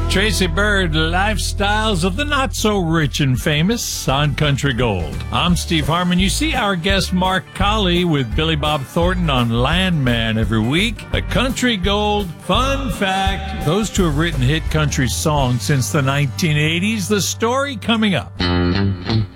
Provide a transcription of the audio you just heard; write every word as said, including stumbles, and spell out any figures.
Tracy Bird, Lifestyles of the Not So Rich and Famous on Country Gold. I'm Steve Harmon. You see our guest Mark Colley with Billy Bob Thornton on Landman every week. A Country Gold fun fact. Those two have written hit country songs since the nineteen eighties. The story coming up.